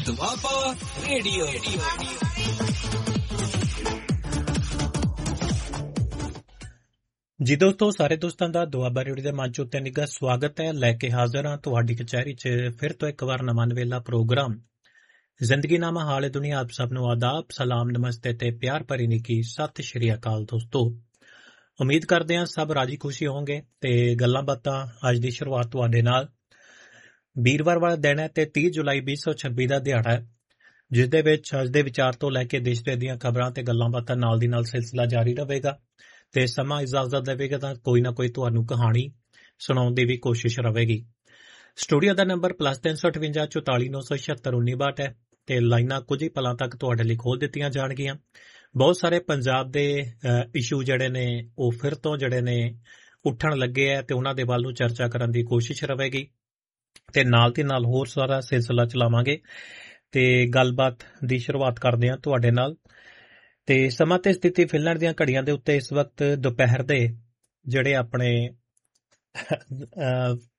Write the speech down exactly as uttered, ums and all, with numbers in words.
Doaba radio. ਜੀ ਦੋਸਤੋ, ਸਾਰੇ ਦੋਸਤਾਂ ਦਾ ਦੁਆਬਾ ਰੇਡੀਓ ਦੇ ਮੰਚ ਉੱਤੇ ਨਿੱਘਾ ਸਵਾਗਤ ਹੈ। ਲੈ ਕੇ ਹਾਜ਼ਰ ਹਾਂ ਤੁਹਾਡੀ ਕਚਹਿਰੀ 'ਚ ਫਿਰ ਤੋਂ ਇੱਕ ਵਾਰ ਨਵਾਂ ਨਵੇਲਾ ਪ੍ਰੋਗਰਾਮ ਜ਼ਿੰਦਗੀਨਾਮਾ ਹਾਲੇ ਦੁਨੀਆ। ਆਪ ਸਭ ਨੂੰ ਆਦਾਬ, ਸਲਾਮ, ਨਮਸਤੇ ਤੇ ਪਿਆਰ ਭਰੀ ਨਿੱਘੀ ਸਤਿ ਸ਼੍ਰੀ ਅਕਾਲ। ਦੋਸਤੋ, ਉਮੀਦ ਕਰਦੇ ਹਾਂ ਸਭ ਰਾਜੀ ਖੁਸ਼ੀ ਹੋਣਗੇ ਤੇ ਗੱਲਾਂ ਬਾਤਾਂ ਅੱਜ ਦੀ ਸ਼ੁਰੂਆਤ ਤੁਹਾਡੇ ਨਾਲ। ਵੀਰਵਾਰ ਵਾਲਾ ਦਿਨ ਹੈ ਤੇ ਤੀਹ ਜੁਲਾਈ ਵੀਹ ਸੌ ਛੱਬੀ ਦਾ ਦਿਹਾੜਾ ਹੈ, ਜਿਸ ਦੇ ਵਿੱਚ ਅੱਜ ਦੇ ਵਿਚਾਰ ਤੋਂ ਲੈ ਕੇ ਦੇਸ਼ ਭਰ ਦੀਆਂ ਖਬਰਾਂ ਤੇ ਗੱਲਾਂ ਬਾਤਾਂ ਨਾਲ ਦੀ ਨਾਲ ਸਿਲਸਿਲਾ ਜਾਰੀ ਰਹੇਗਾ ਤੇ ਸਮਾਂ ਇਜਾਜ਼ਤ ਦੇਵੇਗਾ ਤਾਂ ਕੋਈ ਨਾ ਕੋਈ ਤੁਹਾਨੂੰ ਕਹਾਣੀ ਸੁਣਾਉਣ ਦੀ ਵੀ ਕੋਸ਼ਿਸ਼ ਰਹੇਗੀ। ਸਟੂਡੀਓ ਦਾ ਨੰਬਰ ਪਲੱਸ ਤਿੰਨ ਸੌ ਅਠਵੰਜਾ ਚੁਤਾਲੀ ਨੌ ਸੌ ਛਿਅੱਤਰ ਉੱਨੀ ਬਾਹਠ ਹੈ ਤੇ ਲਾਈਨਾਂ ਕੁਝ ਹੀ ਪਲਾਂ ਤੱਕ ਤੁਹਾਡੇ ਲਈ ਖੋਲ ਦਿੱਤੀਆਂ ਜਾਣਗੀਆਂ। ਬਹੁਤ ਸਾਰੇ ਪੰਜਾਬ ਦੇ ਇਸ਼ੂ ਜਿਹੜੇ ਨੇ ਉਹ ਫਿਰ ਤੋਂ ਜਿਹੜੇ ਨੇ ਉੱਠਣ ਲੱਗੇ ਹੈ ਤੇ ਉਹਨਾਂ ਦੇ ਵੱਲ ਨੂੰ ਚਰਚਾ ਕਰਨ ਦੀ ਕੋਸ਼ਿਸ਼ ਰਹੇਗੀ ਤੇ ਨਾਲ ਦੀ ਨਾਲ ਹੋਰ ਸਾਰਾ ਸਿਲਸਿਲਾ ਚਲਾਵਾਂਗੇ ਤੇ ਗੱਲਬਾਤ ਦੀ ਸ਼ੁਰੂਆਤ ਕਰਦੇ ਹਾਂ ਤੁਹਾਡੇ ਨਾਲ। ਤੇ ਸਮਾਂ ਤੇ ਸਥਿਤੀ ਫਿਨਲੈਂਡ ਦੀਆਂ ਘੜੀਆਂ ਦੇ ਉੱਤੇ ਇਸ ਵਕਤ ਦੁਪਹਿਰ ਦੇ ਜਿਹੜੇ ਆਪਣੇ